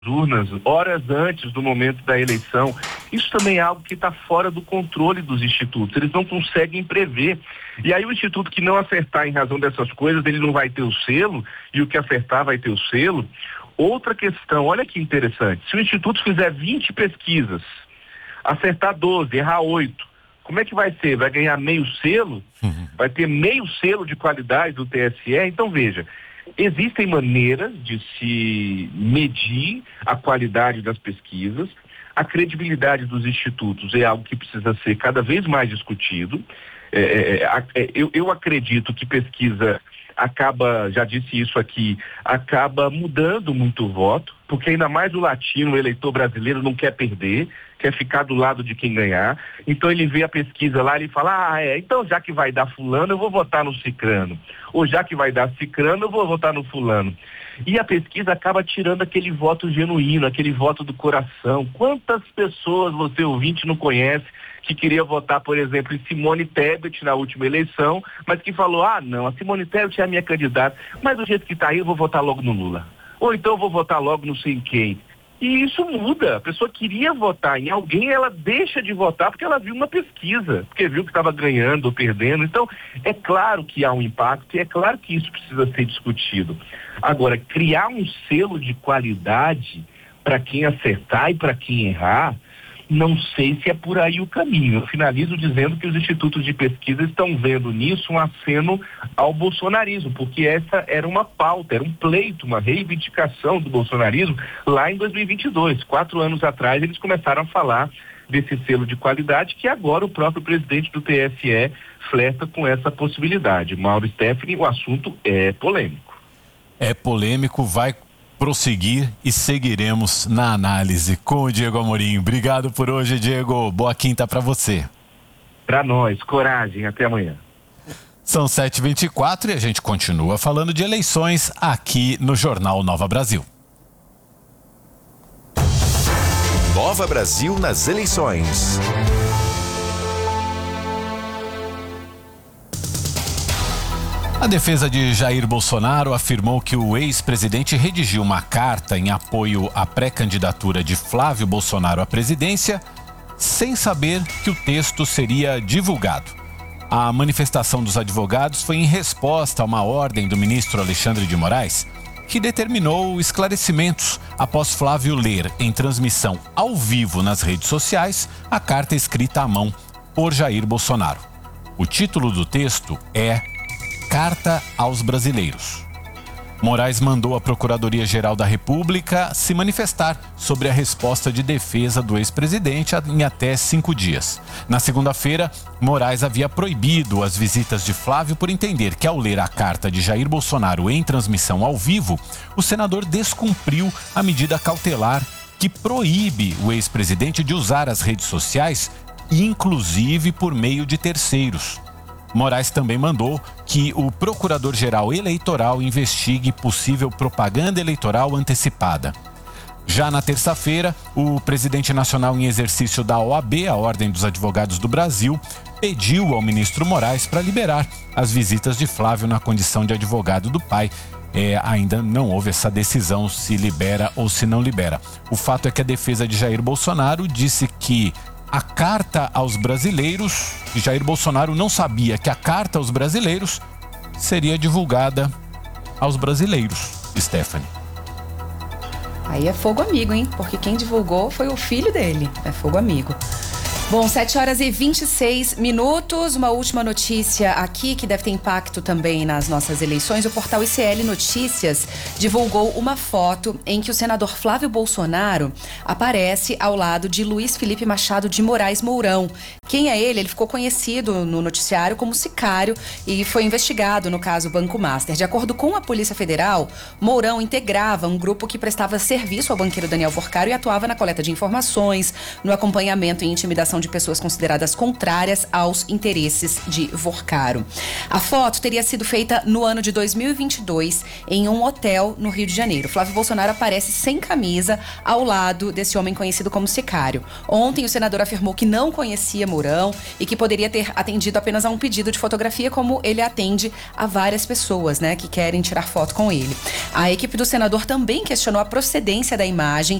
urnas horas antes do momento da eleição. Isso também é algo que está fora do controle dos institutos. Eles não conseguem prever. E aí o instituto que não acertar em razão dessas coisas, ele não vai ter o selo, e o que acertar vai ter o selo. Outra questão, olha que interessante, se o instituto fizer 20 pesquisas, acertar 12, errar 8, como é que vai ser? Vai ganhar meio selo? Vai ter meio selo de qualidade do TSE? Então veja, existem maneiras de se medir a qualidade das pesquisas. A credibilidade dos institutos é algo que precisa ser cada vez mais discutido. Eu acredito que pesquisa acaba, já disse isso aqui, acaba mudando muito o voto, porque ainda mais o latino, o eleitor brasileiro não quer perder, quer ficar do lado de quem ganhar. Então ele vê a pesquisa lá e fala, então já que vai dar fulano, eu vou votar no cicrano. Ou já que vai dar cicrano, eu vou votar no fulano. E a pesquisa acaba tirando aquele voto genuíno, aquele voto do coração. Quantas pessoas você, ouvinte, não conhece que queria votar, por exemplo, em Simone Tebet na última eleição, mas que falou, não, a Simone Tebet é a minha candidata, mas do jeito que está aí eu vou votar logo no Lula. Ou então eu vou votar logo no sei quem. E isso muda. A pessoa queria votar em alguém, ela deixa de votar porque ela viu uma pesquisa, porque viu que estava ganhando ou perdendo. Então, é claro que há um impacto e é claro que isso precisa ser discutido. Agora, criar um selo de qualidade para quem acertar e para quem errar, não sei se é por aí o caminho. Eu finalizo dizendo que os institutos de pesquisa estão vendo nisso um aceno ao bolsonarismo, porque essa era uma pauta, era um pleito, uma reivindicação do bolsonarismo lá em 2022. 4 anos atrás eles começaram a falar desse selo de qualidade que agora o próprio presidente do TSE flerta com essa possibilidade. Mauro Stephanie, o assunto é polêmico. É polêmico, vai prosseguir e seguiremos na análise com o Diego Amorim. Obrigado por hoje, Diego. Boa quinta para você. Para nós, coragem. Até amanhã. São 7h24 e a gente continua falando de eleições aqui no Jornal Nova Brasil. Nova Brasil nas eleições. A defesa de Jair Bolsonaro afirmou que o ex-presidente redigiu uma carta em apoio à pré-candidatura de Flávio Bolsonaro à presidência, sem saber que o texto seria divulgado. A manifestação dos advogados foi em resposta a uma ordem do ministro Alexandre de Moraes, que determinou esclarecimentos após Flávio ler em transmissão ao vivo nas redes sociais a carta escrita à mão por Jair Bolsonaro. O título do texto é Carta aos Brasileiros. Moraes mandou a Procuradoria-Geral da República se manifestar sobre a resposta de defesa do ex-presidente em até 5 dias. Na segunda-feira, Moraes havia proibido as visitas de Flávio por entender que, ao ler a carta de Jair Bolsonaro em transmissão ao vivo, o senador descumpriu a medida cautelar que proíbe o ex-presidente de usar as redes sociais, inclusive por meio de terceiros. Moraes também mandou que o Procurador-Geral Eleitoral investigue possível propaganda eleitoral antecipada. Já na terça-feira, o presidente nacional em exercício da OAB, a Ordem dos Advogados do Brasil, pediu ao ministro Moraes para liberar as visitas de Flávio na condição de advogado do pai. Ainda não houve essa decisão se libera ou se não libera. O fato é que a defesa de Jair Bolsonaro disse que a carta aos brasileiros, Jair Bolsonaro não sabia que a carta aos brasileiros seria divulgada aos brasileiros, Stephanie. Aí é fogo amigo, hein? Porque quem divulgou foi o filho dele. É fogo amigo. Bom, 7h26. Uma última notícia aqui que deve ter impacto também nas nossas eleições. O portal ICL Notícias divulgou uma foto em que o senador Flávio Bolsonaro aparece ao lado de Luiz Felipe Machado de Moraes Mourão. Quem é ele? Ele ficou conhecido no noticiário como sicário e foi investigado no caso Banco Master. De acordo com a Polícia Federal, Mourão integrava um grupo que prestava serviço ao banqueiro Daniel Porcaro e atuava na coleta de informações, no acompanhamento e intimidação de pessoas consideradas contrárias aos interesses de Vorcaro. A foto teria sido feita no ano de 2022 em um hotel no Rio de Janeiro. Flávio Bolsonaro aparece sem camisa ao lado desse homem conhecido como Sicário. Ontem o senador afirmou que não conhecia Mourão e que poderia ter atendido apenas a um pedido de fotografia, como ele atende a várias pessoas, né, que querem tirar foto com ele. A equipe do senador também questionou a procedência da imagem